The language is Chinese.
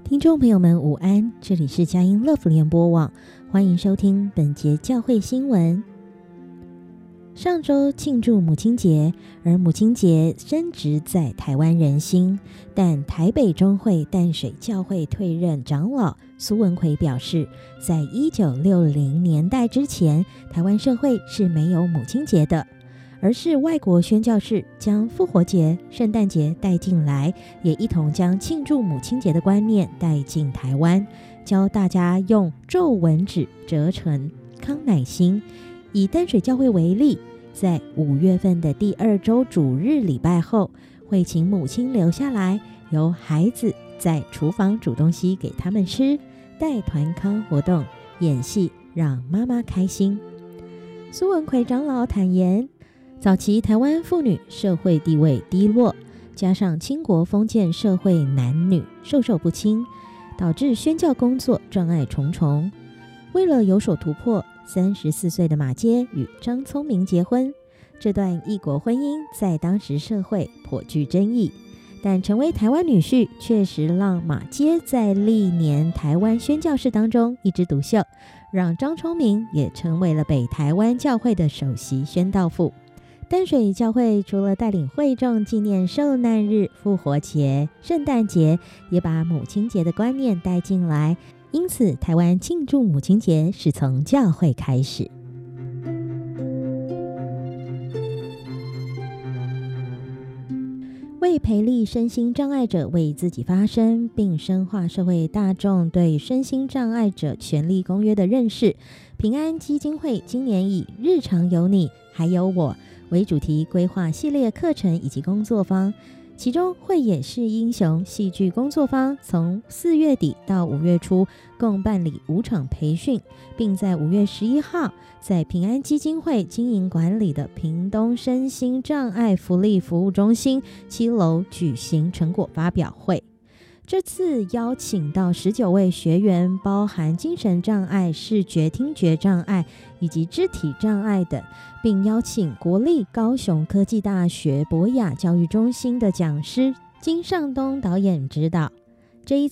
听众朋友们午安，这里是佳音乐福联播网，欢迎收听本节教会新闻。上周庆祝母亲节，而母亲节深植在台湾人心，但台北中会淡水教会退任长老苏文奎表示，在1960年代之前，台湾社会是没有母亲节的，而是外国宣教士将复活节、圣诞节带进来，也一同将庆祝母亲节的观念带进台湾，教大家用皱纹纸折成康乃馨。以淡水教会为例，在5月份的第2周主日礼拜后，会请母亲留下来，由孩子在厨房煮东西给他们吃，带团康活动，演戏让妈妈开心。苏文奎长老坦言，早期台湾妇女社会地位低落，加上清国封建社会男女授受不亲，导致宣教工作障碍重重。为了有所突破，34岁的马偕与张聪明结婚，这段异国婚姻在当时社会颇具争议，但成为台湾女婿确实让马偕在历年台湾宣教士当中一枝独秀，让张聪明也成为了北台湾教会的首席宣道妇。淡水教会除了带领会众纪念受难日、复活节、圣诞节，也把母亲节的观念带进来，因此台湾庆祝母亲节是从教会开始。为培力身心障碍者为自己发声，并深化社会大众对身心障碍者权利公约的认识，平安基金会今年以日常有你还有我为主题规划系列课程以及工作坊，其中慧野是英雄戏剧工作坊从4月底到5月初共办理5场培训，并在5月11号在平安基金会经营管理的屏东身心障碍福利服务中心7楼举行成果发表会。这次邀请到19位学员，包含精神障碍、视觉听觉障碍以及肢体障碍等，并邀请国立高雄科技大学博雅教育中心的讲师金尚东导演指导，